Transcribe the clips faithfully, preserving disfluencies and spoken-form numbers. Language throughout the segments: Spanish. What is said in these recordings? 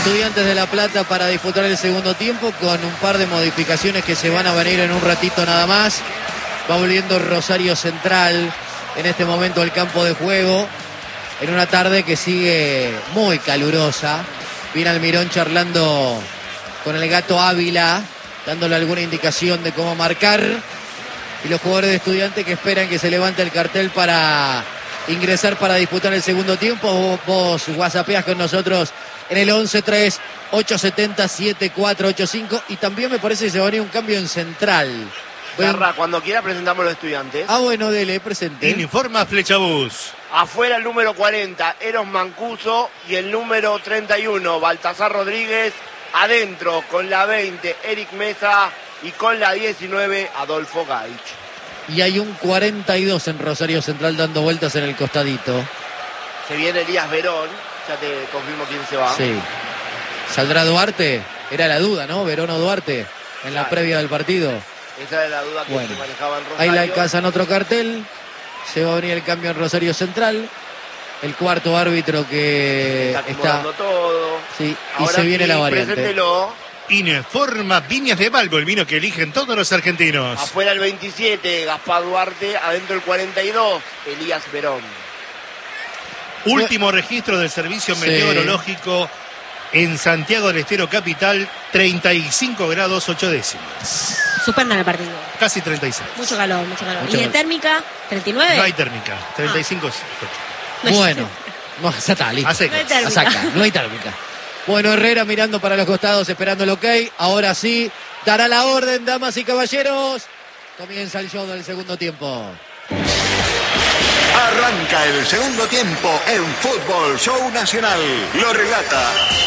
Estudiantes de La Plata para disputar el segundo tiempo con un par de modificaciones que se van a venir en un ratito nada más. Va volviendo Rosario Central en este momento al campo de juego en una tarde que sigue muy calurosa. Viene Almirón charlando con el Gato Ávila, dándole alguna indicación de cómo marcar. Y los jugadores de Estudiantes que esperan que se levante el cartel para ingresar para disputar el segundo tiempo. Vos, vos whatsappeás con nosotros en el once tres ocho siete cero siete cuatro ocho cinco. Y también me parece que se va a venir un cambio en central. Garra, cuando quiera presentamos los Estudiantes. Ah, bueno, dele, presente. Informa Flechabús. Afuera el número cuarenta, Eros Mancuso, y el número treinta y uno, Baltasar Rodríguez. Adentro, con la veinte, Eric Mesa, y con la diecinueve, Adolfo Gaich. Y hay un cuarenta y dos en Rosario Central dando vueltas en el costadito. Se viene Elías Verón, ya te confirmo quién se va. Sí. ¿Saldrá Duarte? Era la duda, ¿no? Verón o Duarte, en claro, la previa del partido. Esa era la duda que bueno, se manejaba en Rosario. Ahí le alcanzan otro cartel. Se va a venir el cambio en Rosario Central. El cuarto árbitro que está acomodando está... todo. Sí, ahora y se viene sí, la variante. Preséntelo. Informa Viñas de Balbo, el vino que eligen todos los argentinos. Afuera el veintisiete, Gaspar Duarte. Adentro el cuarenta y dos, Elías Verón. Último registro del servicio meteorológico sí. en Santiago del Estero Capital, treinta y cinco grados ocho décimas. Suspenden el partido. Casi treinta y seis. Mucho calor, mucho calor. Mucho ¿Y de calor. térmica? ¿treinta y nueve? No hay térmica, treinta y cinco. Ah. Bueno, no, ya está, listo. A secas. No hay térmica. A saca, no hay térmica. Bueno, Herrera mirando para los costados, esperando el ok. Ahora sí, dará la orden, damas y caballeros. Comienza el show del segundo tiempo. Arranca el segundo tiempo en Fútbol Show Nacional. Lo relata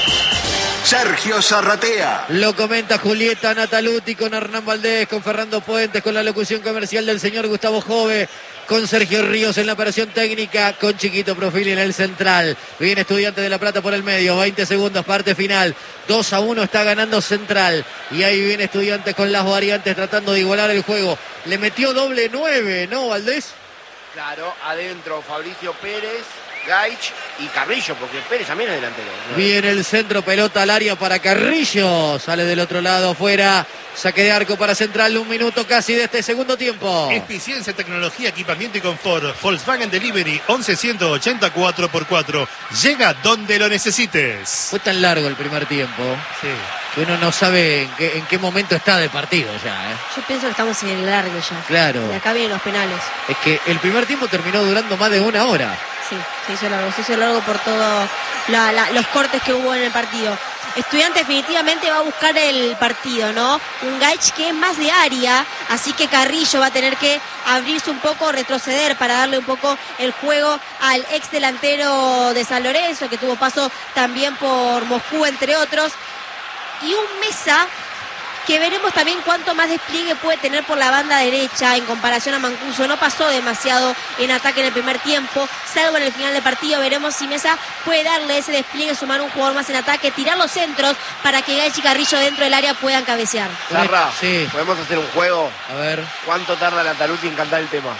Sergio Zarratea. Lo comenta Julieta Nataluti con Hernán Valdés, con Fernando Puentes, con la locución comercial del señor Gustavo Jove, con Sergio Ríos en la operación técnica, con Chiquito Profili en el central. Viene Estudiantes de La Plata por el medio, veinte segundos, parte final. dos a uno está ganando Central. Y ahí viene Estudiantes con las variantes tratando de igualar el juego. Le metió doble nueve, ¿no, Valdés? Claro, adentro Fabricio Pérez, Gaich y Carrillo, porque Pérez también es delantero, ¿no? Viene el centro, pelota al área para Carrillo. Sale del otro lado, fuera. Saque de arco para Central, un minuto casi de este segundo tiempo. Eficiencia, tecnología, equipamiento y confort. Volkswagen Delivery, once ciento ochenta cuatro por cuatro. Llega donde lo necesites. Fue tan largo el primer tiempo Sí. que uno no sabe en qué, en qué momento está de partido ya, ¿eh? Yo pienso que estamos en el largo ya. Claro. Y acá vienen los penales. Es que el primer tiempo terminó durando más de una hora. Sí, se hizo largo. Se hizo largo por todos los cortes que hubo en el partido. Estudiante definitivamente va a buscar el partido, ¿no? Un Gaich que es más de área, así que Carrillo va a tener que abrirse un poco, retroceder para darle un poco el juego al ex delantero de San Lorenzo, que tuvo paso también por Moscú, entre otros. Y un Mesa que veremos también cuánto más despliegue puede tener por la banda derecha en comparación a Mancuso. No pasó demasiado en ataque en el primer tiempo, salvo en el final del partido. Veremos si Mesa puede darle ese despliegue, sumar un jugador más en ataque, tirar los centros para que Gaich y Carrillo dentro del área puedan cabecear. Zarra, sí. ¿podemos hacer un juego? A ver. ¿Cuánto tarda Nataluti en cantar el tema?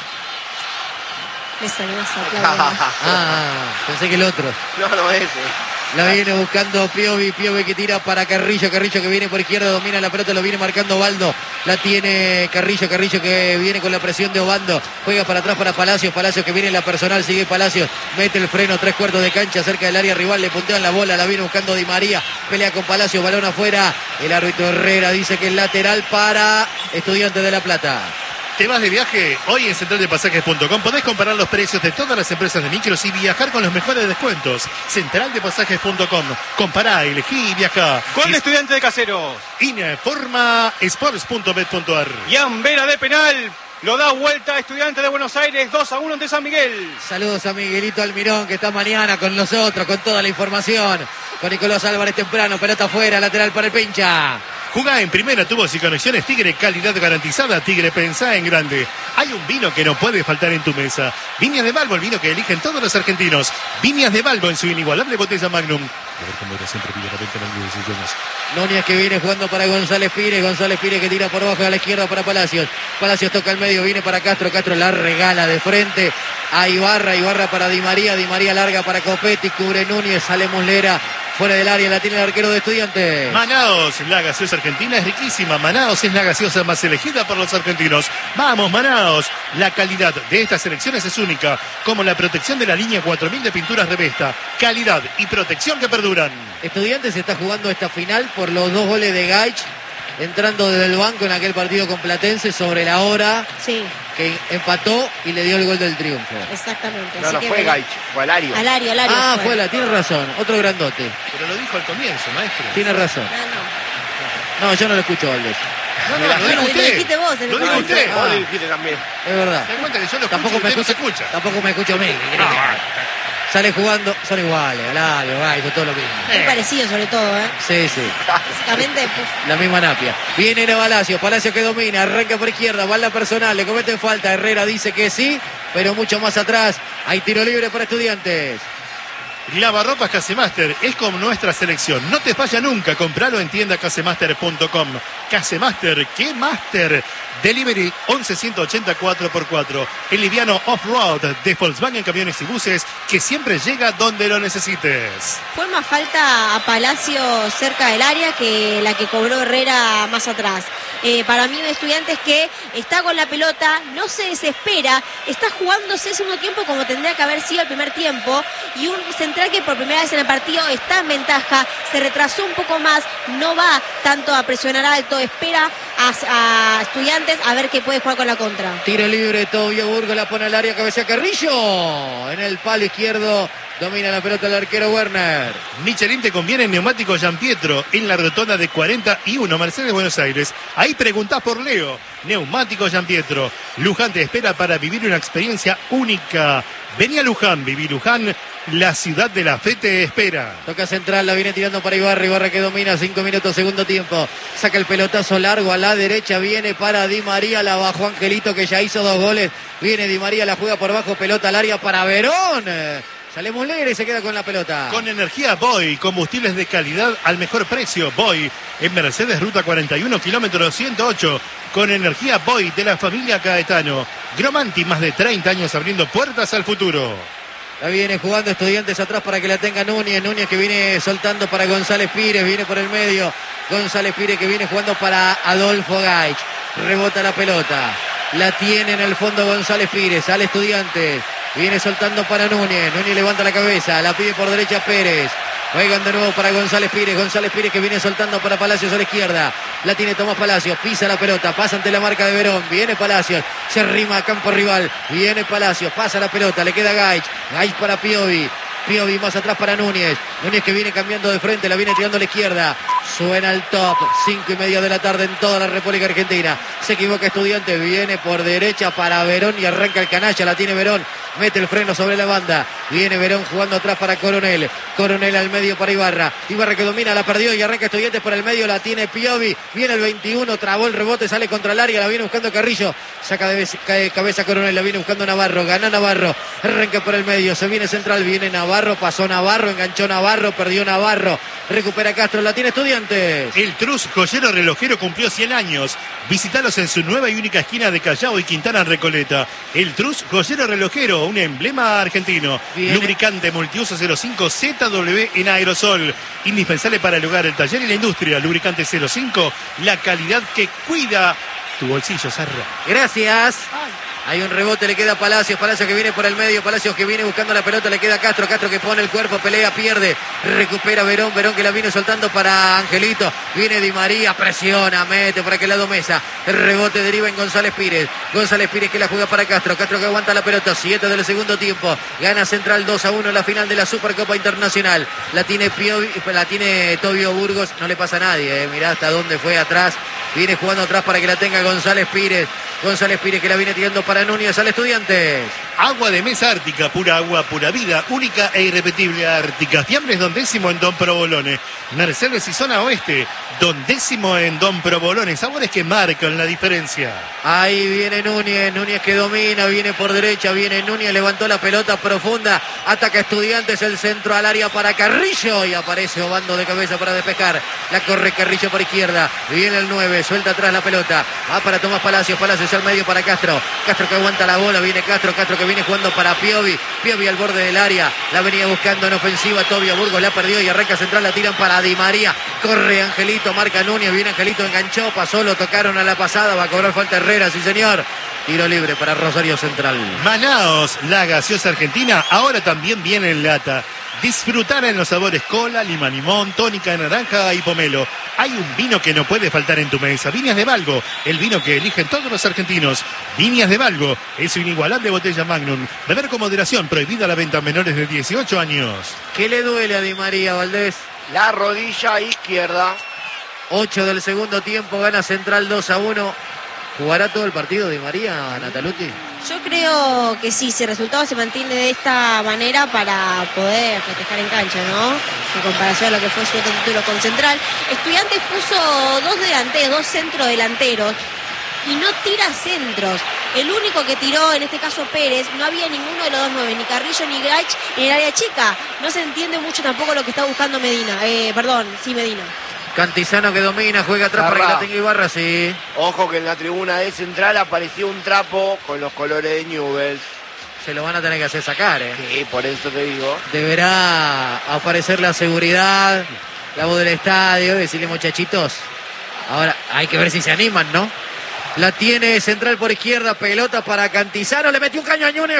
Mesa, Mesa, Ah, pensé que el otro. No, no ese. La viene buscando Piovi, Piovi que tira para Carrillo, Carrillo que viene por izquierda, domina la pelota, lo viene marcando Baldo, la tiene Carrillo, Carrillo que viene con la presión de Obando, juega para atrás para Palacios, Palacios que viene en la personal, sigue Palacios, mete el freno, tres cuartos de cancha cerca del área rival, le puntean la bola, la viene buscando Di María, pelea con Palacios, balón afuera, el árbitro Herrera dice que es lateral para Estudiantes de La Plata. ¿Te vas de viaje? Hoy en central de pasajes punto com podés comparar los precios de todas las empresas de micros y viajar con los mejores descuentos. central de pasajes punto com. Compará, elegí y viajá. Con Estudiantes de Caseros. Informa sports punto bet punto ar. Y Ambera de penal. Lo da vuelta Estudiantes de Buenos Aires, dos a uno ante San Miguel. Saludos a Miguelito Almirón que está mañana con nosotros, con toda la información. Con Nicolás Álvarez temprano, pelota afuera, lateral para el pincha. Jugá en primera, tubos y conexiones Tigre, calidad garantizada. Tigre, pensá en grande. Hay un vino que no puede faltar en tu mesa. Viñas de Balbo, el vino que eligen todos los argentinos. Viñas de Balbo en su inigualable botella Magnum. Núñez que viene jugando para González Pires, González Pires que tira por abajo a la izquierda para Palacios. Palacios toca el medio, viene para Castro, Castro la regala de frente a Ibarra, Ibarra para Di María, Di María larga para Copetti, cubre Núñez, sale Muslera, Fuera del área la tiene el arquero de Estudiantes. Manaos, la gaseosa argentina es riquísima. Manaos es la gaseosa más elegida por los argentinos. Vamos, Manaos. La calidad de estas selecciones es única, como la protección de la línea cuatro mil de pinturas Revesta. Calidad y protección que perduran. Estudiantes está jugando esta final por los dos goles de Gaich, entrando desde el banco en aquel partido con Platense sobre la hora. Sí. Que empató y le dio el gol del triunfo. Exactamente. No, Así no que fue bueno. Gaich, fue Alario. Alario, Alario. Ah, fue. fue la, tiene razón, otro grandote. Pero lo dijo al comienzo, maestro. Tiene razón. No, No, yo no lo escucho, Valdés. No, no, Mira, lo no, dijo lo usted. dijiste vos, Lo dijo Ah, usted. Vos lo dijiste también. Es verdad. ¿Se da cuenta que yo lo Tampoco me escucho y usted escucha, no se escucha? tampoco me escucha a mí. ¿qué querés que haga? Sale jugando, son iguales, Alario, Gaich, todo lo mismo. Muy parecido sobre todo, ¿eh? Sí, sí. Básicamente, puf, La misma napia. Viene el Palacio, Palacio que domina, arranca por izquierda, bala personal, le cometen falta, Herrera dice que sí, pero mucho más atrás. Hay tiro libre para Estudiantes. Lavarropas Casemaster es como nuestra selección. No te falla nunca. Compralo en tienda casemaster punto com. Casemaster, ¿qué master? Delivery once ciento ochenta cuatro por cuatro. El liviano off-road de Volkswagen Camiones y Buses que siempre llega donde lo necesites. fue más falta a Palacio cerca del área que la que cobró Herrera más atrás. Eh, para mí un Estudiantes que está con la pelota, no se desespera, está jugándose el segundo tiempo como tendría que haber sido el primer tiempo, y un central que por primera vez en el partido está en ventaja, se retrasó un poco más, no va tanto a presionar alto, espera a, a Estudiantes a ver qué puede jugar con la contra. Tiro libre, Tobio Burgos la pone al área, cabecea Carrillo. En el palo izquierdo domina la pelota el arquero Werner. Michelin te conviene en neumático Gianpietro en la rotonda de cuarenta y uno Mercedes Buenos Aires. Ahí preguntás por Leo. Neumático Gianpietro. Luján te espera para vivir una experiencia única. Vení a Luján, viví Luján, la ciudad de la fe te espera. Toca central, la viene tirando para Ibarra, Ibarra que domina, cinco minutos, segundo tiempo. Saca el pelotazo largo a la derecha, viene para Di María, la bajó Angelito que ya hizo dos goles. Viene Di María, la juega por bajo, pelota al área para Verón. Sale Muslera y se queda con la pelota. Con energía Boy, combustibles de calidad al mejor precio. Boy, en Mercedes Ruta cuarenta y uno, kilómetro ciento ocho. Con energía Boy de la familia Caetano. Gromanti, más de treinta años abriendo puertas al futuro. La viene jugando Estudiantes atrás para que la tenga Núñez. Núñez que viene soltando para González Pires, viene por el medio. González Pires que viene jugando para Adolfo Gaich. Rebota la pelota. La tiene en el fondo González Pires. Sale Estudiantes. Viene soltando para Núñez. Núñez levanta la cabeza. La pide por derecha Pérez. Juegan de nuevo para González Pires. González Pires que viene soltando para Palacios a la izquierda. La tiene Tomás Palacios. Pisa la pelota. Pasa ante la marca de Verón. Viene Palacios. Se arrima a campo rival. Viene Palacios. Pasa la pelota. Le queda Gaich. Gaich para Piovi. Piovi más atrás para Núñez. Núñez que viene cambiando de frente. La viene tirando a la izquierda. Suena el top. Cinco y media de la tarde en toda la República Argentina. Se equivoca Estudiantes. Viene por derecha para Verón y arranca el canalla. La tiene Verón. Mete el freno sobre la banda. Viene Verón jugando atrás para Coronel. Coronel al medio para Ibarra. Ibarra que domina, la perdió y arranca Estudiantes por el medio. La tiene Piovi. Viene el veintiuno. Trabó el rebote. Sale contra el área. La viene buscando Carrillo. Saca de cae cabeza Coronel. La viene buscando Navarro. Gana Navarro. Arranca por el medio. Se viene central. Viene Navarro. Pasó Navarro. Enganchó Navarro. Perdió Navarro. Recupera Castro. La tiene Estudiantes. El Trus Joyero Relojero cumplió cien años. Visítalos en su nueva y única esquina de Callao y Quintana en Recoleta. El Trus Joyero Relojero, un emblema argentino. Viene. Lubricante multiuso cero cinco Z W en aerosol. Indispensable para el hogar, el taller y la industria. Lubricante cero cinco, la calidad que cuida tu bolsillo, Sarra. Gracias. Hay un rebote, le queda a Palacios, Palacios que viene por el medio, Palacios que viene buscando la pelota, le queda a Castro, Castro que pone el cuerpo, pelea, pierde, recupera Verón, Verón que la viene soltando para Angelito, viene Di María, presiona, mete por aquel lado Mesa, el rebote deriva en González Pires, González Pires que la juega para Castro, Castro que aguanta la pelota, siete del segundo tiempo, gana Central dos a uno en la final de la Supercopa Internacional, la tiene Piovi, la tiene Tobio Burgos, no le pasa a nadie, eh. Mirá hasta dónde fue atrás, viene jugando atrás para que la tenga González Pires, González Pires que la viene tirando para Núñez al Estudiantes. Agua de mesa Ártica, pura agua, pura vida, única e irrepetible Ártica. Fiambres Don Décimo en Don Provolone. Mercedes y zona oeste, Don Décimo en Don Provolone. Sabores que marcan la diferencia. Ahí viene Núñez, Núñez que domina, viene por derecha, viene Núñez, levantó la pelota profunda, ataca Estudiantes, el centro al área para Carrillo y aparece Obando de cabeza para despejar. La corre Carrillo por izquierda, viene el nueve, suelta atrás la pelota, va para Tomás Palacios, Palacios al medio para Castro, Castro que aguanta la bola, viene Castro, Castro que viene jugando para Piovi. Piovi al borde del área. La venía buscando en ofensiva. Tobio Burgos la perdió y arranca central. La tiran para Di María. Corre Angelito, marca Núñez. Viene Angelito, enganchó, pasó, lo tocaron a la pasada. Va a cobrar falta Herrera, sí señor. Tiro libre para Rosario Central. Manaos, la gaseosa argentina, ahora también viene en lata. Disfrutar en los sabores cola, lima limón, tónica, naranja y pomelo. Hay un vino que no puede faltar en tu mesa. Viñas de Valgo, el vino que eligen todos los argentinos. Viñas de Valgo, es su inigualable botella Magnum. Beber con moderación, prohibida la venta a menores de dieciocho años. ¿Qué le duele a Di María, Valdés? La rodilla izquierda. ocho del segundo tiempo, gana Central dos a uno. ¿Jugará todo el partido Di María, Nataluti? Yo creo que sí, si el resultado se mantiene de esta manera para poder festejar en cancha, ¿no? En comparación a lo que fue su otro título con Central. Estudiantes puso dos delanteros, dos centrodelanteros y no tira centros. El único que tiró, en este caso Pérez, no había ninguno de los dos nueve, ni Carrillo ni Gaich en el área chica. No se entiende mucho tampoco lo que está buscando Medina. Eh, perdón, sí, Medina. Cantizano que domina, juega atrás Zarra. para que la tenga Ibarra, sí. Ojo que en la tribuna de Central apareció un trapo con los colores de Newell's. Se lo van a tener que hacer sacar, ¿eh? Sí, por eso te digo. Deberá aparecer la seguridad, la voz del estadio, decirle muchachitos. Ahora hay que ver si se animan, ¿no? La tiene Central por izquierda, pelota para Cantizano, le metió un caño a Núñez,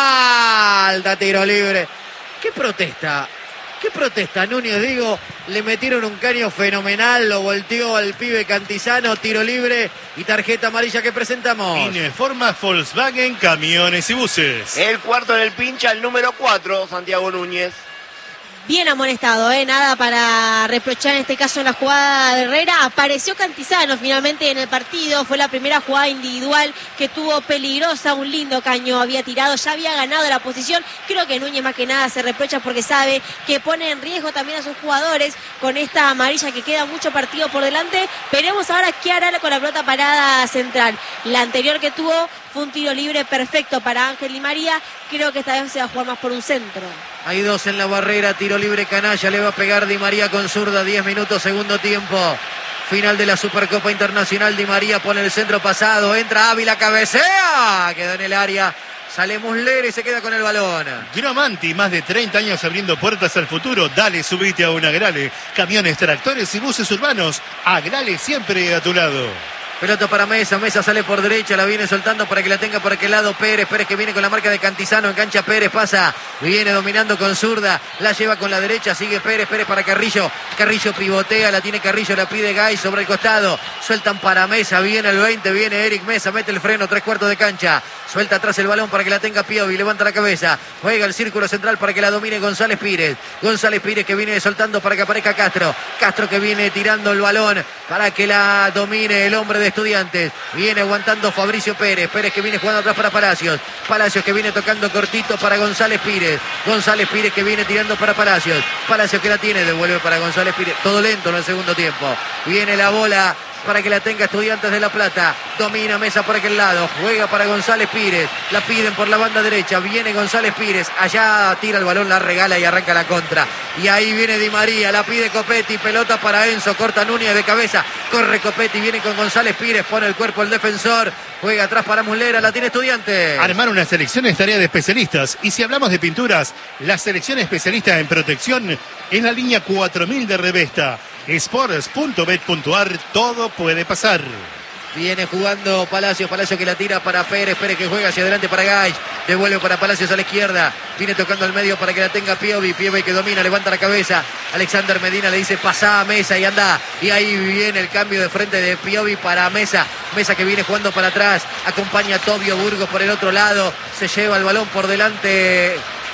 falta, tiro libre. ¿Qué protesta? ¿Qué protesta Núñez? Digo, le metieron un caño fenomenal, lo volteó al pibe Cantizano, tiro libre y tarjeta amarilla que presentamos. Informa Volkswagen, camiones y buses. El cuarto en el pincha, el número cuatro, Santiago Núñez. Bien amonestado, ¿eh? Nada para reprochar en este caso en la jugada de Herrera. Apareció Cantizano finalmente en el partido. Fue la primera jugada individual que tuvo peligrosa. Un lindo caño había tirado. Ya había ganado la posición. Creo que Núñez más que nada se reprocha porque sabe que pone en riesgo también a sus jugadores con esta amarilla que queda mucho partido por delante. Veremos ahora qué hará con la pelota parada Central. La anterior que tuvo fue un tiro libre perfecto para Ángel Di María. Creo que esta vez se va a jugar más por un centro. Hay dos en la barrera, tiro libre canalla, le va a pegar Di María con zurda, diez minutos, segundo tiempo. Final de la Supercopa Internacional, Di María pone el centro pasado, entra Ávila, cabecea, quedó en el área, sale Muslera y se queda con el balón. Gromanti, más de treinta años abriendo puertas al futuro. Dale, subite a un Agrale. Camiones, tractores y buses urbanos. Agrale siempre a tu lado. Pelota para Mesa, Mesa sale por derecha, la viene soltando para que la tenga por aquel lado Pérez, Pérez que viene con la marca de Cantizano, engancha Pérez, pasa, viene dominando con zurda, la lleva con la derecha, sigue Pérez, Pérez para Carrillo, Carrillo pivotea, la tiene Carrillo, la pide Gay sobre el costado, sueltan para Mesa, viene el veinte, viene Eric Mesa, mete el freno, tres cuartos de cancha, suelta atrás el balón para que la tenga Piovi, levanta la cabeza, juega el círculo central para que la domine González Pires, González Pires que viene soltando para que aparezca Castro, Castro que viene tirando el balón para que la domine el hombre de Estudiantes, viene aguantando Fabricio Pérez, Pérez que viene jugando atrás para Palacios, Palacios que viene tocando cortito para González Pires, González Pires que viene tirando para Palacios, Palacios que la tiene, devuelve para González Pires, todo lento en el segundo tiempo, viene la bola para que la tenga Estudiantes de La Plata, domina Mesa por aquel lado, juega para González Pires, la piden por la banda derecha, viene González Pires, allá tira el balón, la regala y arranca la contra, y ahí viene Di María, la pide Copetti, pelota para Enzo, corta Núñez de cabeza, corre Copetti, viene con González Pires, pone el cuerpo el defensor, juega atrás para Muslera, la tiene Estudiantes. Armar una selección es tarea de especialistas, y si hablamos de pinturas, la selección especialista en protección es la línea cuatro mil de Revesta. Sports punto bet punto ar, todo puede pasar. Viene jugando Palacios, Palacios que la tira para Pérez, Pérez que juega hacia adelante para Gay, devuelve para Palacios a la izquierda, viene tocando al medio para que la tenga Piovi, Piovi que domina, levanta la cabeza, Alexander Medina le dice pasá a Mesa y anda, y ahí viene el cambio de frente de Piovi para Mesa, Mesa que viene jugando para atrás, acompaña a Tobio Burgos por el otro lado, se lleva el balón por delante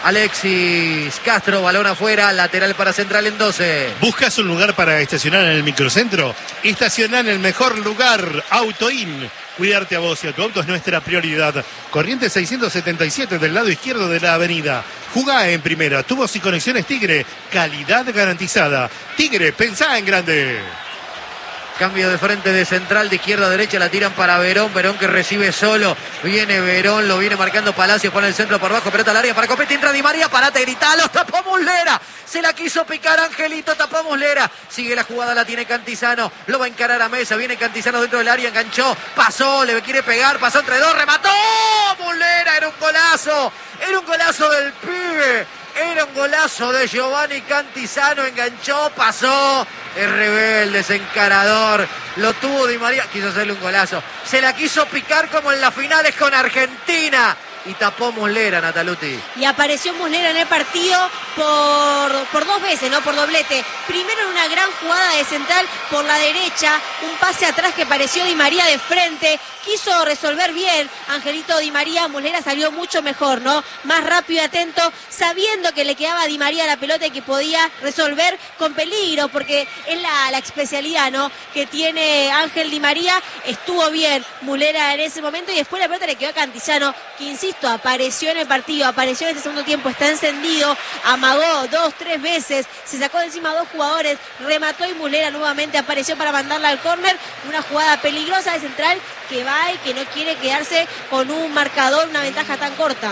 Alexis Castro, balón afuera, lateral para Central en doce. ¿Buscas un lugar para estacionar en el microcentro? Estaciona en el mejor lugar, Autoin. Cuidarte a vos y a tu auto es nuestra prioridad. Corriente seiscientos setenta y siete del lado izquierdo de la avenida. Jugá en primera, tubos y conexiones Tigre, calidad garantizada. Tigre, pensá en grande. Cambio de frente de central, de izquierda a derecha, la tiran para Verón. Verón que recibe solo. Viene Verón, lo viene marcando Palacios, pone el centro por abajo, pelota al área para Copetti, entra Di María, parate, gritalo, tapó Muslera. Se la quiso picar Angelito, tapó Muslera. Sigue la jugada, la tiene Cantizano. Lo va a encarar a Mesa, viene Cantizano dentro del área, enganchó, pasó, le quiere pegar, pasó entre dos, remató. Muslera, era un golazo. Era un golazo del pibe. Era un golazo de Giovanni Cantizano, enganchó, pasó, es rebelde, es encarador, lo tuvo Di María, quiso hacerle un golazo, se la quiso picar como en las finales con Argentina y tapó Muslera, Nataluti. Y apareció Muslera en el partido por, por dos veces, ¿no? Por doblete. Primero en una gran jugada de central por la derecha, un pase atrás que pareció Di María de frente, quiso resolver bien Angelito Di María, Muslera salió mucho mejor, ¿no? Más rápido y atento, sabiendo que le quedaba a Di María la pelota y que podía resolver con peligro, porque es la, la especialidad, ¿no? Que tiene Ángel Di María, estuvo bien Muslera en ese momento y después la pelota le quedó a Cantizano, que insisto, apareció en el partido, apareció en este segundo tiempo, está encendido, amagó dos, tres veces, se sacó de encima a dos jugadores, remató y Muslera nuevamente apareció para mandarla al córner, una jugada peligrosa de central que va y que no quiere quedarse con un marcador, una ventaja tan corta.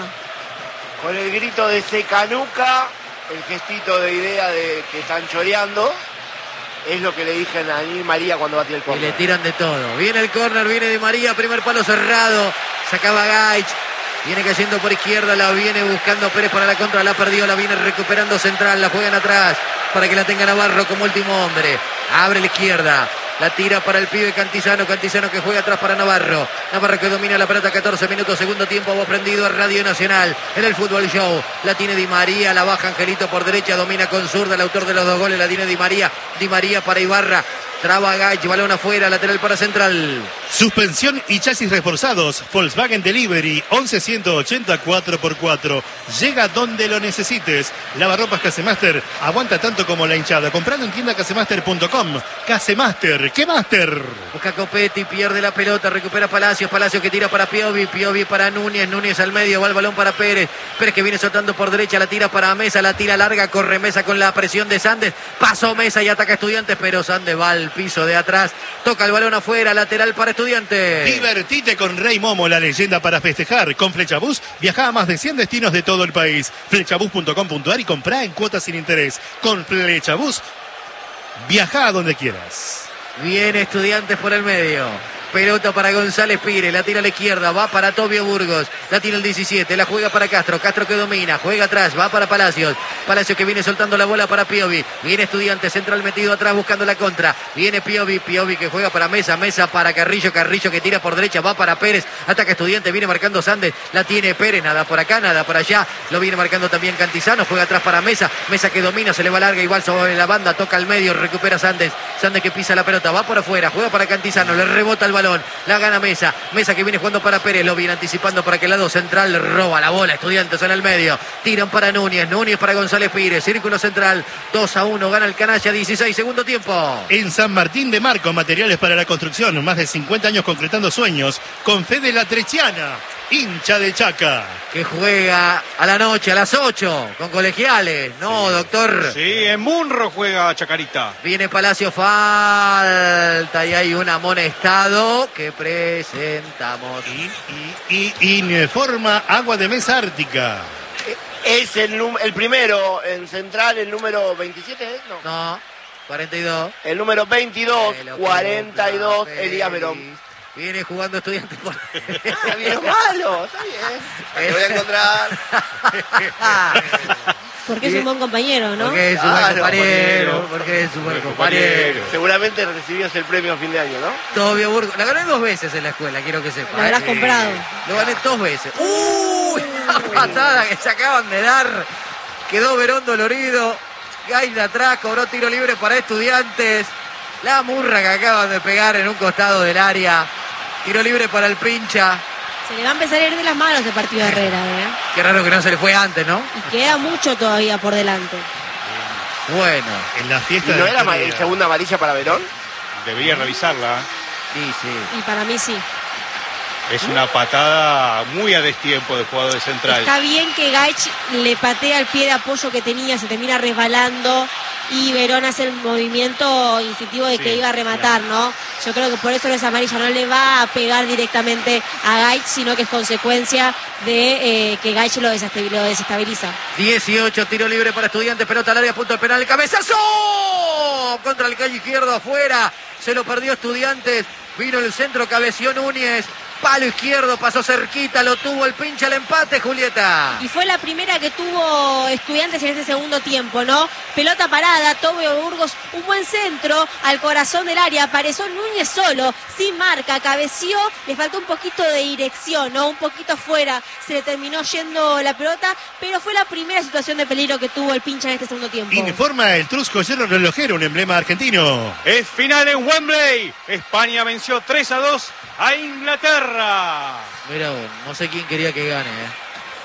Con el grito de Secanuca, el gestito de idea de que están choreando, es lo que le dije a Di María cuando batió el Y córner. le tiran de todo. Viene el córner, viene Di María, primer palo cerrado, sacaba Gaich. Viene cayendo por izquierda, la viene buscando Pérez para la contra, la perdió, la viene recuperando central, la juegan atrás para que la tenga Navarro como último hombre. Abre la izquierda, la tira para el pibe Cantizano, Cantizano que juega atrás para Navarro. Navarro que domina la pelota, catorce minutos, segundo tiempo, vos prendido a Radio Nacional en el Fútbol Show. La tiene Di María, la baja Angelito por derecha, domina con zurda, el autor de los dos goles, la tiene Di María. Di María para Ibarra. Traba Gaich, balón afuera, lateral para central. Suspensión y chasis reforzados. Volkswagen Delivery once ciento ochenta cuatro por cuatro. Llega donde lo necesites. Lavarropas Casemaster. Aguanta tanto como la hinchada. Comprando en tienda casemaster punto com. Casemaster. ¿Qué Master? Busca Copetti, pierde la pelota, recupera Palacios. Palacios que tira para Piovi. Piovi para Núñez. Núñez al medio, va el balón para Pérez. Pérez que viene soltando por derecha, la tira para Mesa. La tira larga, corre Mesa con la presión de Sandes. Pasó Mesa y ataca Estudiantes, pero Sandes va al piso de atrás, toca el balón afuera, lateral para Estudiantes. Divertite con Rey Momo, la leyenda para festejar. Con Flechabús viaja a más de cien destinos de todo el país. Flechabús punto com punto ar y comprá en cuotas sin interés. Con Flechabús viaja a donde quieras. Viene Estudiantes por el medio. Pelota para González Pires, la tira a la izquierda, va para Tobio Burgos, la tira el diecisiete, la juega para Castro, Castro que domina, juega atrás, va para Palacios, Palacios que viene soltando la bola para Piovi, viene Estudiantes, central metido atrás buscando la contra, viene Piovi, Piovi que juega para Mesa, Mesa para Carrillo, Carrillo que tira por derecha, va para Pérez, ataca Estudiantes, viene marcando Sandes, la tiene Pérez, nada por acá, nada por allá, lo viene marcando también Cantizano, juega atrás para Mesa, Mesa que domina, se le va larga, igual sobre la banda, toca al medio, recupera Sandes, Sandes que pisa la pelota, va por afuera, juega para Cantizano, le rebota el balón. La gana Mesa, Mesa que viene jugando para Pérez, lo viene anticipando para que el lado central roba la bola, Estudiantes en el medio, tiran para Núñez, Núñez para González Pires, círculo central, dos a uno, gana el Canalla, dieciséis, segundo tiempo. En San Martín de Marco, materiales para la construcción, más de cincuenta años concretando sueños, con Fede La Trechiana, hincha de Chaca. Que juega a la noche, a las ocho, con Colegiales, ¿no, sí, doctor? Sí, en Munro juega Chacarita. Viene Palacio, falta, y hay un amonestado que presentamos. Y, y, y informa Agua de Mesa Ártica. Es el, el primero en central, el número veintisiete, ¿eh? No. No, cuarenta y dos. El número veintidós, cuarenta y dos, Elías Verón. Viene jugando Estudiantes por... Está bien, malo, está bien. Te voy a encontrar. Porque es un buen compañero, ¿no? Porque es un buen compañero, porque es un buen compañero. Seguramente recibías el premio a fin de año, ¿no? Tobio Burgos. La gané dos veces en la escuela, quiero que sepa. La habrás ¿eh? comprado. Lo gané dos veces. ¡Uy! La patada que se acaban de dar. Quedó Verón dolorido. Gail de atrás, cobró tiro libre para Estudiantes. La murra que acaban de pegar en un costado del área. Tiro libre para el pincha. Se le va a empezar a ir de las manos el partido de Herrera, ¿eh? Qué raro que no se le fue antes, ¿no? Y queda mucho todavía por delante. Bueno. En la fiesta ¿Y no de era Historia... ma- segunda amarilla para Verón? Debería revisarla. Sí, sí. Y para mí sí. Es una patada muy a destiempo del jugador de central. Está bien que Gaich le patea el pie de apoyo que tenía, se termina resbalando. y Verón hace el movimiento instintivo de Sí, que iba a rematar, ¿no? Yo creo que por eso no es amarilla, no le va a pegar directamente a Gaich, sino que es consecuencia de eh, que Gaich lo desestabil- lo desestabiliza. dieciocho, tiro libre para Estudiantes, pelota al área, punto al penal, el cabezazo contra el calle izquierdo afuera, se lo perdió Estudiantes, vino el centro, cabeció Núñez, palo izquierdo, pasó cerquita, lo tuvo el pinche al empate, Julieta. Y fue la primera que tuvo Estudiantes en este segundo tiempo, ¿no? Pelota parada, Tobio Burgos, un buen centro al corazón del área, apareció Núñez solo, sin marca, cabeció, le faltó un poquito de dirección, ¿no? Un poquito afuera, se le terminó yendo la pelota, pero fue la primera situación de peligro que tuvo el pincha en este segundo tiempo. Informa el Trusco Hierro Relojero, un emblema argentino. Es final en Wembley. España venció tres a dos a Inglaterra. Mira, vos, no sé quién quería que gane, ¿eh?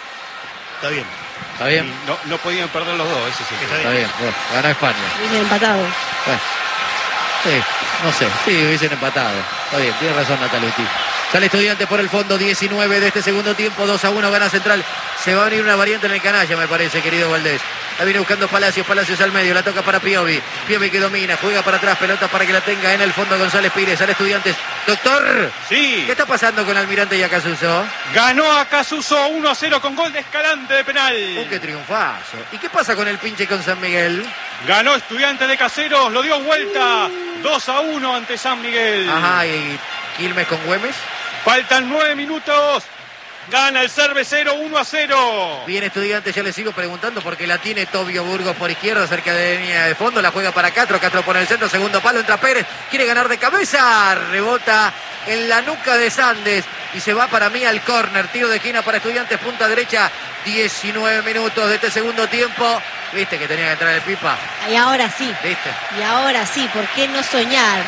Está bien. ¿Está bien? Y no, no podían perder los dos, eso sí. Está Está bien, bueno, ganó España. Hubiesen empatado. Bueno, sí, no sé, sí, hubiesen empatado. Está bien, tiene razón Nataluti. Sale Estudiantes por el fondo, diecinueve de este segundo tiempo, dos a uno gana Central. Se va a venir una variante en el canalla, me parece, querido Valdés. La viene buscando Palacios, Palacios al medio, la toca para Piovi. Piovi que domina, juega para atrás, pelota para que la tenga en el fondo González Pires. Sale Estudiantes. Doctor, Sí. ¿qué está pasando con Almirante y Acasuso? Ganó a Casuso uno a cero con gol de Escalante de penal. ¡Uh, qué triunfazo! ¿Y qué pasa con el pinche con San Miguel? Ganó Estudiantes de Caseros, lo dio vuelta dos a uno ante San Miguel. Ajá, ¿y Quilmes con Güemes? Faltan nueve minutos. Gana el Cervecero uno a cero. Bien, Estudiantes, ya le sigo preguntando porque la tiene Tobio Burgos por izquierda cerca de la línea de fondo, la juega para Castro, Castro pone el centro, segundo palo, entra Pérez, quiere ganar de cabeza, rebota en la nuca de Sandes y se va para mí al córner, tiro de esquina para Estudiantes, punta derecha, diecinueve minutos de este segundo tiempo, viste que tenía que entrar el Pipa, Y ahora sí, viste, y ahora sí, ¿por qué no soñar?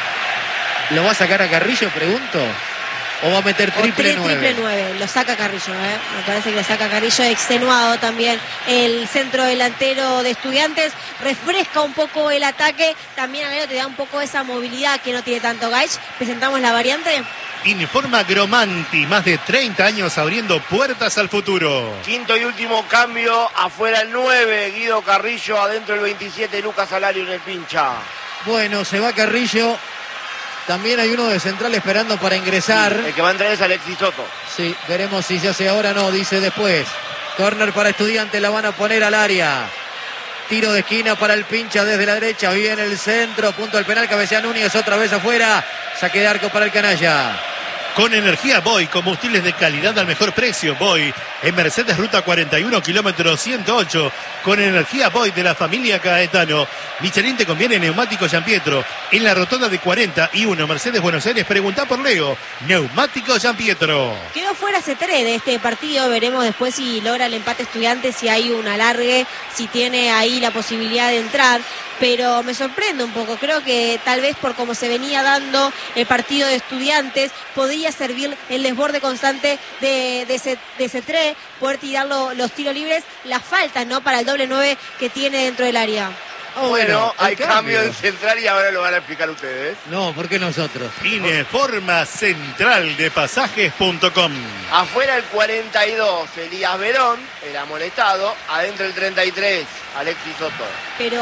¿lo va a sacar a Carrillo, pregunto? ¿O va a meter O triple tri- nueve? triple nueve, lo saca Carrillo, ¿eh? Me parece que lo saca Carrillo, extenuado también el centro delantero de Estudiantes, refresca un poco el ataque, también a medio te da un poco esa movilidad que no tiene tanto Gaich. Presentamos la variante. Informa Gromanti, más de treinta años abriendo puertas al futuro. Quinto y último cambio, afuera el nueve, Guido Carrillo, adentro el veintisiete, Lucas Alario en el pincha. Bueno, se va Carrillo. También hay uno de central esperando para ingresar. El que va a entrar es Alexis Soto. Sí, veremos si se hace ahora o no, dice después. Corner para Estudiantes, la van a poner al área. Tiro de esquina para el pincha desde la derecha. Viene el centro, punto al penal, cabecea Núñez otra vez afuera. Saque de arco para el canalla. Con energía Boy, combustibles de calidad al mejor precio. Boy, en Mercedes Ruta cuarenta y uno, kilómetro ciento ocho. Con energía Boy de la familia Caetano. Michelin te conviene neumático Gianpietro. En la rotonda de cuarenta y uno, Mercedes Buenos Aires, pregunta por Leo. Neumático Gianpietro. Quedó fuera C tres de este partido, veremos después si logra el empate Estudiantes, si hay un alargue, si tiene ahí la posibilidad de entrar, pero me sorprende un poco, creo que tal vez por cómo se venía dando el partido de Estudiantes, podría servir el desborde constante de, de, C, de C tres, poder tirar lo, los tiros libres, las faltas, ¿no? Para el doble nueve que tiene dentro del área. Oh, Bueno, el hay cambio en central y ahora lo van a explicar ustedes. No, ¿por qué nosotros? Informa central de pasajes punto com. Afuera el cuarenta y dos, Elías Verón, el amonestado. Adentro el treinta y tres, Alexis Soto. Pero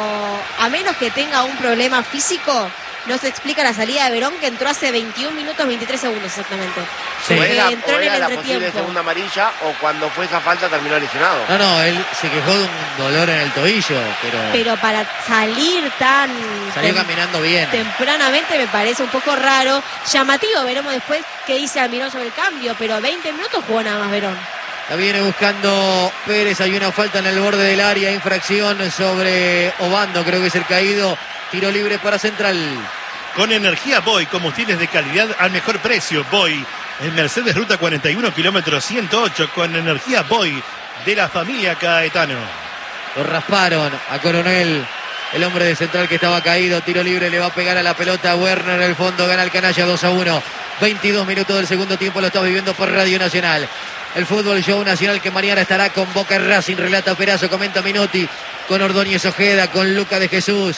a menos que tenga un problema físico, no se explica la salida de Verón, que entró hace veintiún minutos veintitrés segundos exactamente. Sí. O Porque era, entró o en era el la posible entretiempo. segunda amarilla o cuando fue esa falta terminó lesionado. No, no, él se quejó de un dolor en el tobillo, pero, Pero para salir tan salió tem- caminando bien. tempranamente me parece un poco raro, llamativo, veremos después qué dice Almirón sobre el cambio, pero veinte minutos jugó nada más Verón. La viene buscando Pérez, hay una falta en el borde del área, infracción sobre Obando, creo que es el caído, tiro libre para Central. Con energía Boy, combustibles de calidad al mejor precio. Boy, en Mercedes Ruta cuarenta y uno, kilómetro ciento ocho. Con energía Boy de la familia Caetano. Lo rasparon a Coronel, el hombre de Central que estaba caído, tiro libre, le va a pegar a la pelota a Werner, en el fondo gana el canalla dos a uno. veintidós minutos del segundo tiempo, lo está viviendo por Radio Nacional. El Fútbol Show Nacional que mañana estará con Boca Racing, relata Perazo, comenta Minotti, con Ordóñez Ojeda, con Luca de Jesús.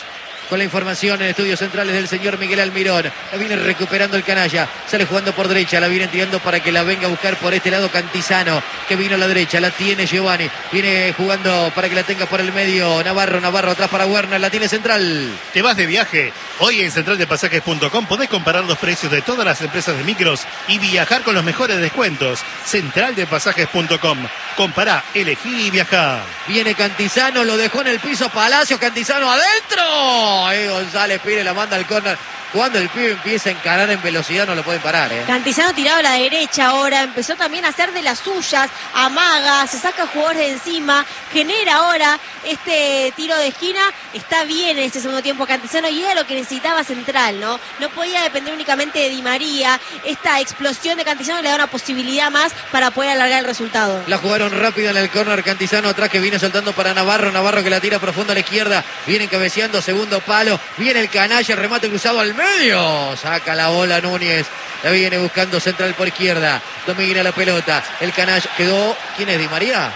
con la información en estudios centrales del señor Miguel Almirón. La viene recuperando el canalla. Sale jugando por derecha. La viene tirando para que la venga a buscar por este lado Cantizano, que vino a la derecha. La tiene Giovanni. Viene jugando para que la tenga por el medio. Navarro, Navarro atrás para Werner. La tiene Central. ¿Te vas de viaje? Hoy en central de pasajes punto com podés comparar los precios de todas las empresas de micros y viajar con los mejores descuentos. central de pasajes punto com. Compará, elegí y viajá. Viene Cantizano, lo dejó en el piso Palacios. Cantizano adentro. Eh, González Pires la manda al córner. Cuando el pibe empieza a encarar en velocidad no lo pueden parar, ¿eh? Cantizano tirado a la derecha ahora, empezó también a hacer de las suyas, amaga, se saca jugadores de encima, genera ahora este tiro de esquina. Está bien en este segundo tiempo Cantizano y era lo que necesitaba Central, ¿no? No podía depender únicamente de Di María. Esta explosión de Cantizano le da una posibilidad más para poder alargar el resultado. La jugaron rápido en el córner. Cantizano atrás que viene soltando para Navarro. Navarro que la tira profunda a la izquierda. Viene cabeceando, segundo palo. Viene el canalla, el remate cruzado al medio. Saca la bola Núñez. La viene buscando Central por izquierda. Domina la pelota. El canalla quedó. ¿Quién es? ¿Di María?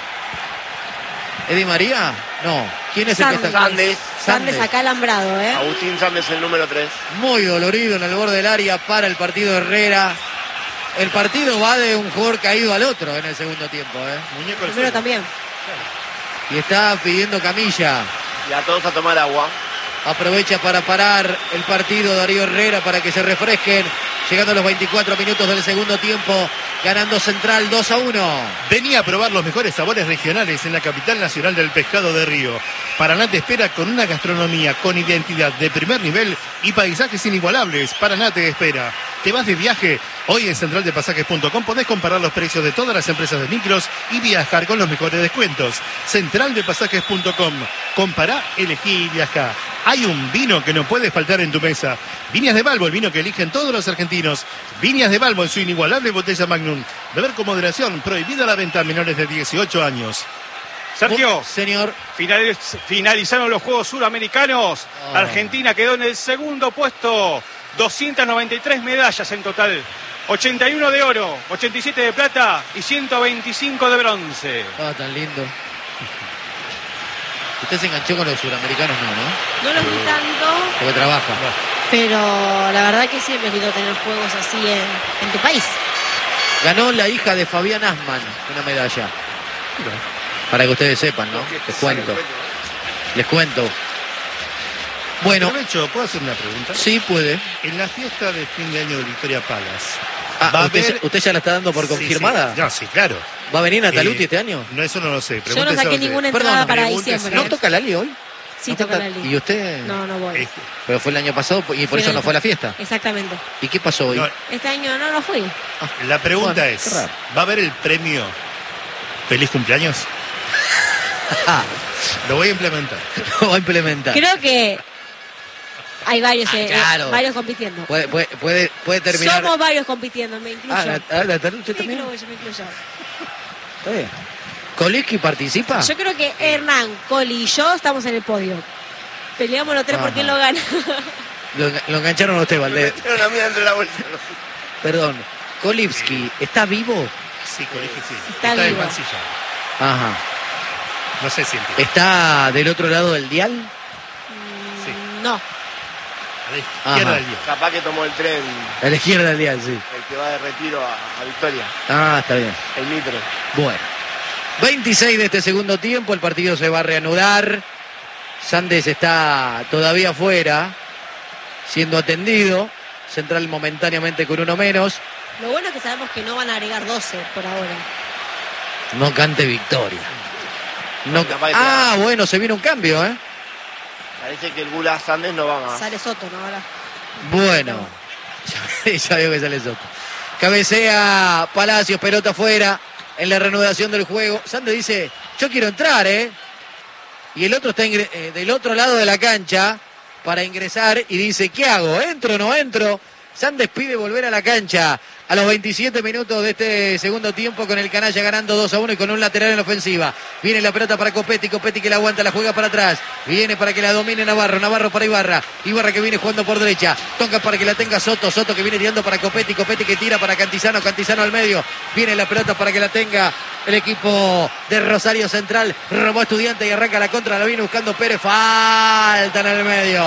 ¿Es Di María? No. ¿Quién es Sandes. el que está? Sandes. Sandes acá alambrado, ¿eh? Agustín Sandes, el número tres. Muy dolorido en el borde del área para el partido Herrera. El partido va de un jugador caído al otro en el segundo tiempo, ¿eh? Muñeco al Primero suelo. también. Y está pidiendo camilla. Y a todos a tomar agua. Aprovecha para parar el partido Darío Herrera para que se refresquen. Llegando a los veinticuatro minutos del segundo tiempo. Ganando Central dos a uno. Venía a probar los mejores sabores regionales en la capital nacional del pescado de Río. Paraná te espera con una gastronomía con identidad de primer nivel y paisajes inigualables. Paraná te espera. ¿Te vas de viaje? Hoy en central de pasajes punto com podés comparar los precios de todas las empresas de micros y viajar con los mejores descuentos. central de pasajes punto com. Compará, elegí y viajá. Hay un vino que no puede faltar en tu mesa. Viñas de Balbo, el vino que eligen todos los argentinos. Viñas de Balbo en su inigualable botella Magnum. Beber con moderación, prohibida la venta a menores de dieciocho años. Sergio, Oh, señor. finaliz- finalizaron los Juegos Suramericanos. Oh. Argentina quedó en el segundo puesto. doscientas noventa y tres medallas en total. ochenta y uno de oro, ochenta y siete de plata y ciento veinticinco de bronce. Ah, tan lindo. Usted se enganchó con los suramericanos, no, ¿no? No los vi tanto, Porque trabaja. pero la verdad que siempre es lindo tener juegos así en, en tu país. Ganó la hija de Fabián Asman una medalla. Para que ustedes sepan, ¿no? Les cuento. Les cuento. Bueno, Aprovecho, ¿puedo hacer una pregunta? sí puede. En la fiesta de fin de año de Victoria Palace. Ah, ¿va a ¿usted, haber- ya, usted ya la está dando por Sí, confirmada? sí. No, sí, claro. ¿Va a venir Nataluti Eh, este año? No, eso no lo sé. Yo no Pregúnteselo saqué a usted. ninguna Perdón, entrada para pregúnteselo. diciembre. ¿No toca Lali hoy? Sí, ¿No toca la ¿Y liga. usted? No, no voy. Eh, Pero fue el año pasado y por Fui eso el no año fue a la pasado. fiesta. Exactamente. ¿Y qué pasó hoy? no, Este año no, no fui. la pregunta Bueno, es, qué raro. ¿va a haber el premio Feliz Cumpleaños? Ah, Lo voy a implementar. lo va a implementar. Creo que hay varios, Ah, eh, claro. varios compitiendo. Puede, puede, puede, puede terminar. Somos varios compitiendo, me incluyo. Ah, Nat- ah, Natalucci me también. incluyo, me incluyo. Está bien. ¿Koleski participa? Yo creo que Hernán, Coli y yo estamos en el podio. Peleamos los tres por Ajá. quién lo gana. Lo, enga- lo engancharon a usted, Valdés. Metieron a mí dentro de la bolsa. Perdón. Kolipski, ¿está vivo? Sí, colegio, sí. Está Está, en vivo. Mansilla. Ajá. No sé si entiende. ¿Está del otro lado del dial? Sí. No. A la izquierda Ajá. del día. Capaz que tomó el tren, A la izquierda del dial, sí. el que va de retiro a, a Victoria, Ah, está bien. el Mitre. Bueno. veintiséis de este segundo tiempo, el partido se va a reanudar. Sandes está todavía fuera, siendo atendido. Central momentáneamente con uno menos. Lo bueno es que sabemos que no van a agregar doce por ahora. No cante victoria. No ca- Capaz que ah, bueno, se viene un cambio, ¿eh? Parece que el Gula Sandes no va más. Sale Soto, ¿no? Ahora. Bueno. Ya veo que sale Soto. Cabecea Palacios, pelota afuera. En la reanudación del juego. Sandes dice, yo quiero entrar, ¿eh? Y el otro está ingre- eh, del otro lado de la cancha para ingresar y dice, ¿qué hago? ¿Entro o no entro? Sandes pide volver a la cancha a los veintisiete minutos de este segundo tiempo con el canalla ganando dos a uno y con un lateral en la ofensiva. Viene la pelota para Copetti, Copetti que la aguanta, la juega para atrás. Viene para que la domine Navarro, Navarro para Ibarra. Ibarra que viene jugando por derecha. Toca para que la tenga Soto, Soto que viene tirando para Copetti, Copetti que tira para Cantizano, Cantizano al medio. Viene la pelota para que la tenga el equipo de Rosario Central. Robó Estudiante y arranca la contra, la viene buscando Pérez. Falta en el medio.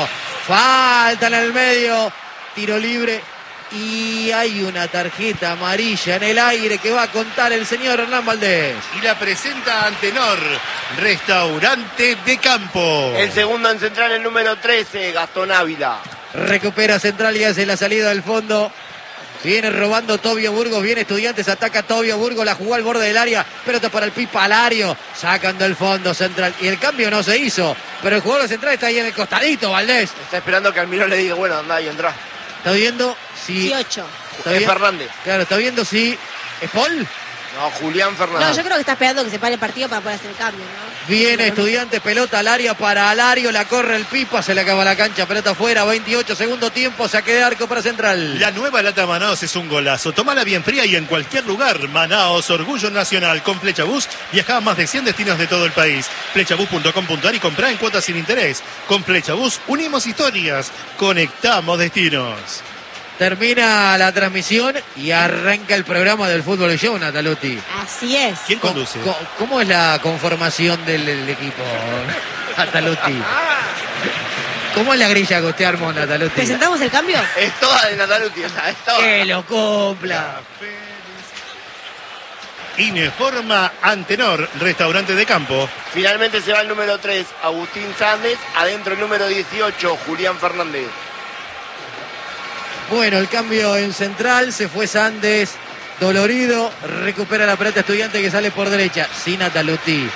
Falta en el medio. Tiro libre. Y hay una tarjeta amarilla en el aire que va a contar el señor Hernán Valdés. Y la presenta Antenor, restaurante de campo. El segundo en central, el número trece, Gastón Ávila. Recupera Central y hace la salida del fondo. Viene robando Tobio Burgos, viene Estudiantes, ataca Tobio Burgos, la jugó al borde del área, pelota para el Pipa Alario, sacan del fondo Central. Y el cambio no se hizo, pero el jugador de Central está ahí en el costadito, Valdés. Está esperando que Almirón le diga, bueno, anda y entra. Está viendo si... dieciocho. Está Es bien- Fernández. Claro, está viendo si... ¿Es Paul? No, Julián Fernández. No, yo creo que está esperando que se pare el partido para poder hacer el cambio, ¿no? Viene Estudiante, pelota al área para Alario, la corre el Pipa, se le acaba la cancha, pelota afuera, veintiocho, segundo tiempo, saque de arco para Central. La nueva lata Manaos es un golazo. Tómala bien fría y en cualquier lugar. Manaos, orgullo nacional. Con Flechabús viaja a más de cien destinos de todo el país. Flechabús punto com punto ar y comprá en cuotas sin interés. Con Flechabús unimos historias, conectamos destinos. Termina la transmisión y arranca el programa del Fútbol Show, Nataluti. Así es. ¿Quién conduce? ¿Cómo, cómo es la conformación del, del equipo, Nataluti? ¿Cómo es la grilla que usted armó, Nataluti? ¿Presentamos el cambio? Es toda de Nataluti, o sea, es toda. Que lo cumpla. Informa Antenor, restaurante de campo. Finalmente se va el número tres, Agustín Sández. Adentro el número dieciocho, Julián Fernández. Bueno, el cambio en Central, se fue Sández, dolorido, recupera la pelota Estudiante que sale por derecha, sin Nataluti.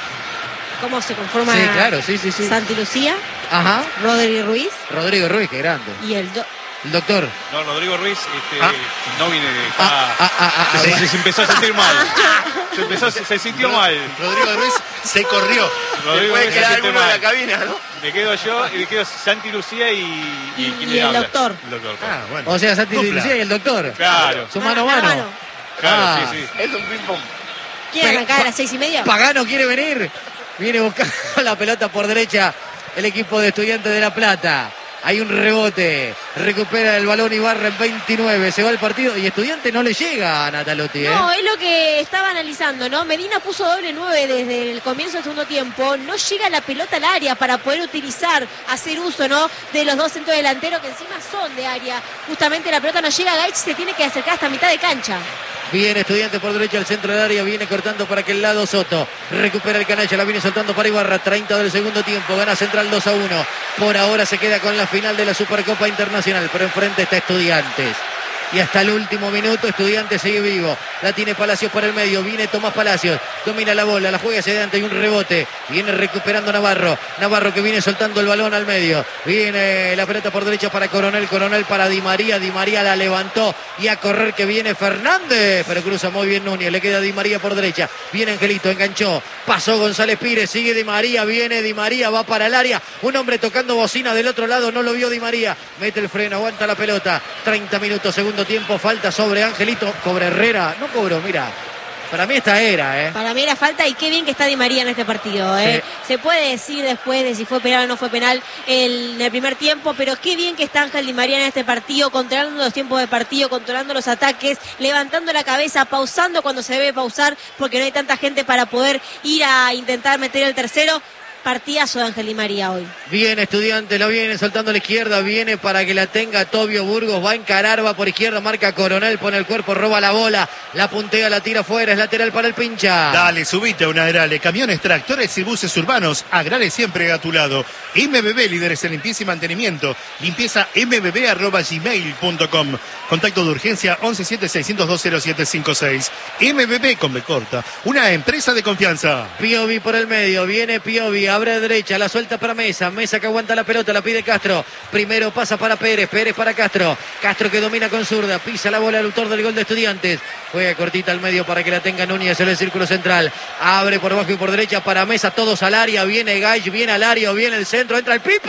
¿Cómo se conforma Sí, claro, sí, sí, sí. Santi Lucía, Ajá, Rodri Ruiz Rodrigo Ruiz, qué grande. y el... do- El doctor. No, Rodrigo Ruiz este, Ah. no viene. Ah, Está, ah, ah, ah, se, ah, se- se empezó a sentir mal. Se, empezó, se, se sintió mal. Rodrigo Ruiz se corrió. Rodrigo Puede Ruiz se quedar siente alguno en la mal. cabina, ¿no? Me quedo yo y me quedo Santi Lucía y, y, Y- ¿quién y le el habla? doctor. El doctor. Ah, bueno. O sea, Santi Dupla. Lucía y el doctor. Claro, Su mano a Mano a mano. mano. claro, Ah. sí, sí. Es un ping-pong. ¿Quieren Pe- arrancar a pa- las seis y media? Pagano quiere venir. Viene buscando la pelota por derecha el equipo de Estudiantes de La Plata. Hay un rebote. Recupera el balón Ibarra en veintinueve. Se va el partido y Estudiante no le llega a Natalotti. ¿eh? No, es lo que estaba analizando, ¿no? Medina puso doble nueve desde el comienzo del segundo tiempo. No llega la pelota al área para poder utilizar, hacer uso, ¿no? De los dos centros delanteros que encima son de área. Justamente la pelota no llega, Gaich se tiene que acercar hasta mitad de cancha. Viene Estudiante por derecha al centro del área, viene cortando para aquel lado Soto. Recupera el canalla, la viene soltando para Ibarra. treinta del segundo tiempo, gana Central dos a uno. Por ahora se queda con la final de la Supercopa Internacional, pero enfrente está Estudiantes. Y hasta el último minuto Estudiantes sigue vivo. La tiene Palacios por el medio. Viene Tomás Palacios. Domina la bola. La juega hacia adelante. Y un rebote. Viene recuperando Navarro. Navarro que viene soltando el balón al medio. Viene la pelota por derecha para Coronel. Coronel para Di María. Di María la levantó. Y a correr que viene Fernández. Pero cruza muy bien Núñez. Le queda Di María por derecha. Viene Angelito. Enganchó. Pasó González Pires. Sigue Di María. Viene Di María. Va para el área. Un hombre tocando bocina del otro lado. No lo vio Di María. Mete el freno. Aguanta la pelota. treinta minutos. Segundo tiempo, falta sobre Angelito, cobra Herrera, no cobró, mira, para mí esta era, ¿eh? Para mí era falta y qué bien que está Di María en este partido, ¿eh? Sí. Se puede decir después de si fue penal o no fue penal el- en el primer tiempo, pero qué bien que está Ángel Di María en este partido, controlando los tiempos de partido, controlando los ataques, levantando la cabeza, pausando cuando se debe pausar, porque no hay tanta gente para poder ir a intentar meter el tercero. Partidazo de Ángel Di María hoy. Viene Estudiante, lo viene soltando a la izquierda, viene para que la tenga Tobio Burgos, va a encarar, va por izquierda, marca Coronel, pone el cuerpo, roba la bola, la puntea, la tira afuera, es lateral para el pincha. Dale, subite a una Agrale. Camiones, tractores y buses urbanos. Agrale siempre a tu lado. M B B, líderes en limpieza y mantenimiento. Limpieza m b b arroba gmail punto com. Contacto de urgencia once siete seiscientos dos cero siete cinco seis. M B B con B corta. Una empresa de confianza. Piovi por el medio, viene Piovi, abre a derecha, la suelta para Mesa, Mesa que aguanta la pelota, la pide Castro, primero pasa para Pérez, Pérez para Castro, Castro que domina con zurda, pisa la bola al autor del gol de Estudiantes, juega cortita al medio para que la tenga Núñez en el círculo central, abre por abajo y por derecha para Mesa, todos al área, viene Gaich, viene al área, viene el centro, entra el Pipa,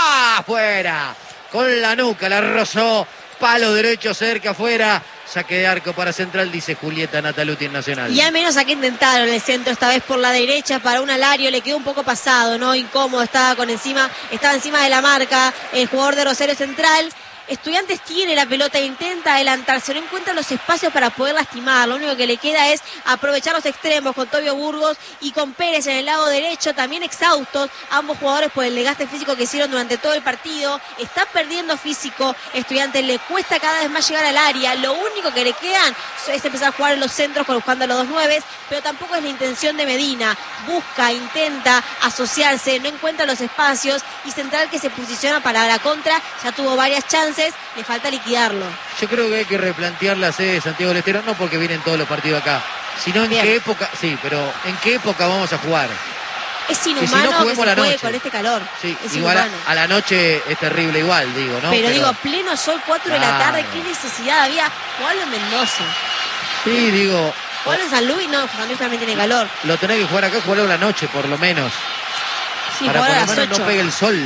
afuera, con la nuca, la rozó, palo derecho cerca, afuera. Saque de arco para Central, dice Julieta Nataluti en Nacional. Y al menos a que intentaron el centro esta vez por la derecha para un Alario, le quedó un poco pasado, ¿no? Incómodo, estaba con encima, estaba encima de la marca el jugador de Rosario Central. Estudiantes tiene la pelota e intenta adelantarse, no encuentra los espacios para poder lastimar. Lo único que le queda es aprovechar los extremos con Tobio Burgos y con Pérez en el lado derecho, también exhaustos, ambos jugadores por el desgaste físico que hicieron durante todo el partido. Está perdiendo físico, Estudiantes le cuesta cada vez más llegar al área. Lo único que le quedan es empezar a jugar en los centros buscando a los dos nueves, pero tampoco es la intención de Medina. Busca, intenta asociarse, no encuentra los espacios, y Central, que se posiciona para la contra, ya tuvo varias chances, le falta liquidarlo. Yo creo que hay que replantear la sede de Santiago del Estero, no porque vienen todos los partidos acá, sino en Bien. qué época, sí, pero en qué época vamos a jugar. Es inhumano si no que se la juegue noche. Con este calor. Sí, es igual a, a la noche es terrible igual, digo, ¿no? Pero, pero digo, pleno sol, cuatro claro. de la tarde, ¿qué necesidad había? Jugarlo en Mendoza. Sí, digo... Jugarlo en San Luis, no, San Luis también tiene calor. Lo tenés que jugar acá, jugarlo a la noche, por lo menos. Sí, para por lo menos no pegue el sol.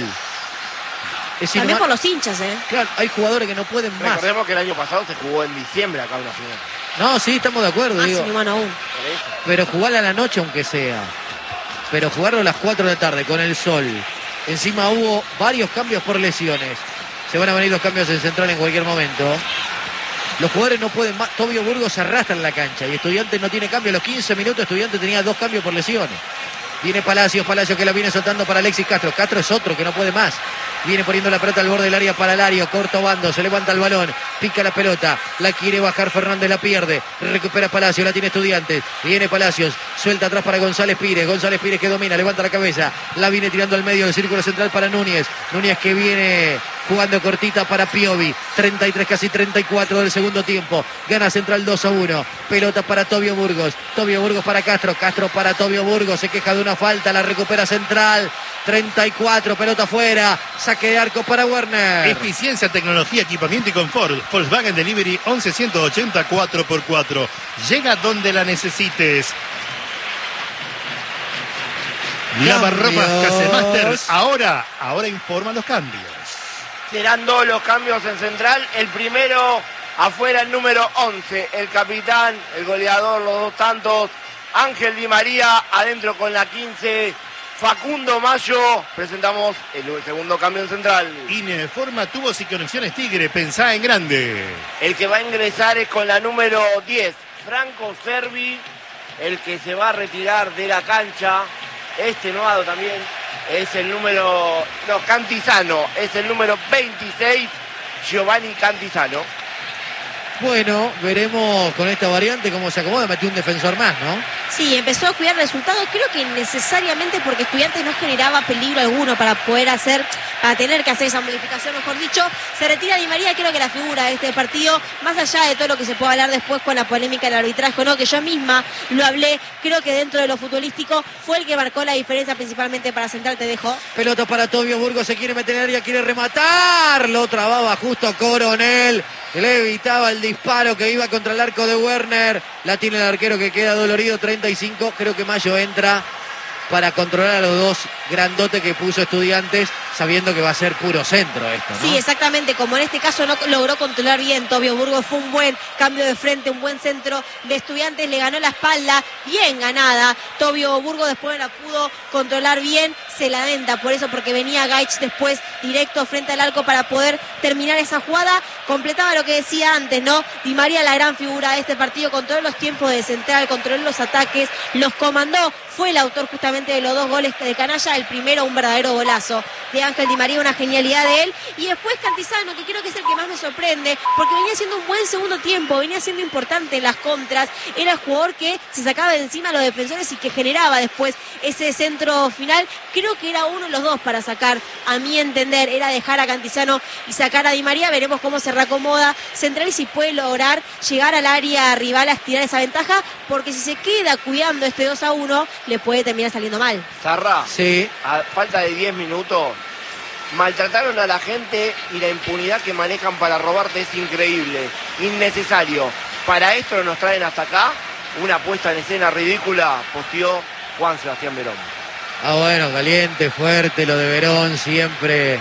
Es También inhumano. Por los hinchas, ¿eh? Claro, hay jugadores que no pueden más. Recordemos que el año pasado se jugó en diciembre acá una final. No, sí, estamos de acuerdo, más digo. Inhumano aún. Pero jugarla a la noche aunque sea. Pero jugarlo a las cuatro de la tarde con el sol. Encima hubo varios cambios por lesiones. Se van a venir los cambios en Central en cualquier momento. Los jugadores no pueden más. Tobio Burgos se arrastra en la cancha y Estudiantes no tiene cambio. A los quince minutos Estudiantes tenía dos cambios por lesiones. Viene Palacios, Palacios que la viene soltando para Alexis Castro. Castro es otro que no puede más. Viene poniendo la pelota al borde del área para Lario. Corto bando, se levanta el balón. Pica la pelota. La quiere bajar Fernández, la pierde. Recupera Palacios, la tiene Estudiantes. Viene Palacios, suelta atrás para González Pires. González Pires que domina, levanta la cabeza. La viene tirando al medio del círculo central para Núñez. Núñez que viene jugando cortita para Piovi. treinta y tres, casi treinta y cuatro del segundo tiempo. Gana Central dos a uno. Pelota para Tobio Burgos. Tobio Burgos para Castro. Castro para Tobio Burgos. Se queja de una falta. La recupera Central. treinta y cuatro, pelota afuera. Saque de arco para Werner. Eficiencia, tecnología, equipamiento y confort. Volkswagen Delivery once ciento ochenta cuatro por cuatro. Llega donde la necesites. Lavarropas Casemaster. Ahora, ahora informa los cambios. Serán dos los cambios en Central. El primero afuera, el número once, el capitán, el goleador, los dos tantos, Ángel Di María. Adentro con la quince, Facundo Mayo. Presentamos el segundo cambio en Central. INE forma tubos y conexiones Tigre. Pensá en grande. El que va a ingresar es con la número diez, Franco Servi. El que se va a retirar de la cancha, extenuado también, es el número, no, Cantizano, es el número veintiséis, Giovanni Cantizano. Bueno, veremos con esta variante cómo se acomoda. Metió un defensor más, ¿no? Sí, empezó a cuidar resultados, creo que necesariamente porque Estudiantes no generaba peligro alguno para poder hacer, para tener que hacer esa modificación, mejor dicho. Se retira Di María, creo que la figura de este partido, más allá de todo lo que se pueda hablar después con la polémica del arbitraje, ¿no? Que yo misma lo hablé, creo que dentro de lo futbolístico fue el que marcó la diferencia principalmente para Central. Te dejo. Pelota para Tobio Burgos, se quiere meter en el área, quiere rematar, lo trababa justo Coronel. Le evitaba el disparo que iba contra el arco de Werner. La tiene el arquero que queda dolorido. treinta y cinco. Creo que Mayo entra para controlar a los dos grandotes que puso Estudiantes, sabiendo que va a ser puro centro esto, ¿no? Sí, exactamente. Como en este caso no logró controlar bien Tobio Burgos, fue un buen cambio de frente, un buen centro de Estudiantes. Le ganó la espalda, bien ganada. Tobio Burgos después la pudo controlar bien. Se la denta por eso, porque venía Gaich después directo frente al arco para poder terminar esa jugada. Completaba lo que decía antes, ¿no? Di María, la gran figura de este partido, controló los tiempos de Central, controló los ataques, los comandó. Fue el autor justamente de los dos goles de Canalla. El primero, un verdadero golazo de Ángel Di María, una genialidad de él. Y después Cantizano, que creo que es el que más me sorprende, porque venía haciendo un buen segundo tiempo, venía siendo importante en las contras. Era el jugador que se sacaba de encima a los defensores y que generaba después ese centro final. Creo que era uno de los dos para sacar, a mi entender, era dejar a Cantizano y sacar a Di María. Veremos cómo se reacomoda Central y si puede lograr llegar al área rival a estirar esa ventaja, porque si se queda cuidando este dos a uno, le puede terminar saliendo mal. Zarra, sí. A falta de diez minutos, maltrataron a la gente y la impunidad que manejan para robarte es increíble, innecesario. Para esto nos traen hasta acá una puesta en escena ridícula, posteó Juan Sebastián Verón. Ah, bueno, caliente, fuerte lo de Verón, siempre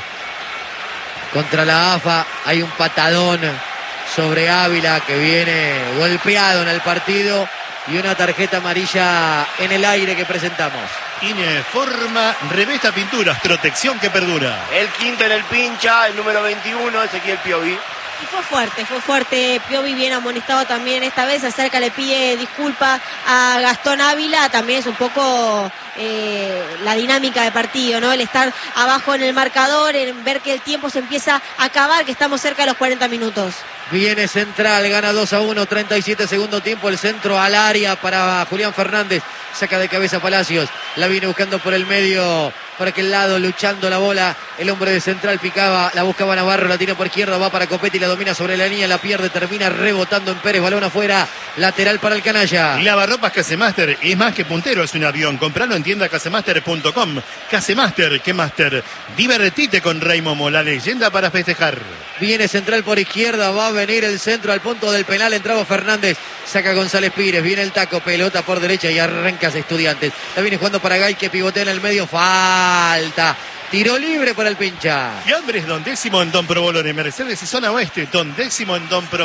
contra la A F A. Hay un patadón sobre Ávila que viene golpeado en el partido y una tarjeta amarilla en el aire que presentamos. Ineforma Revesta Pinturas, protección que perdura. El quinto en el pincha, el número veintiuno, Ezequiel Piovi. Y fue fuerte, fue fuerte. Piovi bien amonestado también esta vez. Acerca, le pide disculpas a Gastón Ávila. También es un poco eh, la dinámica de partido, ¿no? El estar abajo en el marcador, en ver que el tiempo se empieza a acabar, que estamos cerca de los cuarenta minutos. Viene Central, gana dos a uno, treinta y siete segundo tiempo, el centro al área para Julián Fernández, saca de cabeza Palacios, la viene buscando por el medio, por aquel lado, luchando la bola, el hombre de Central picaba, la buscaba Navarro, la tira por izquierda, va para Copetti, la domina sobre la línea, la pierde, termina rebotando en Pérez, balón afuera, lateral para el canalla. Lavarropas Casemaster es más que puntero, es un avión, compralo en tienda casemaster punto com. Casemaster, ¿qué master? Divertite con Rey Momo, la leyenda para festejar. Viene Central por izquierda, va a venir el centro al punto del penal, entraba Fernández, saca González Pires, viene el taco, pelota por derecha y arrancas Estudiantes. La viene jugando para Gay, que pivotea en el medio, falta. Tiro libre para el pincha. Fiambres Don Décimo en Don Provolone, Mercedes y Zona Oeste, Don Décimo en Don Provolone.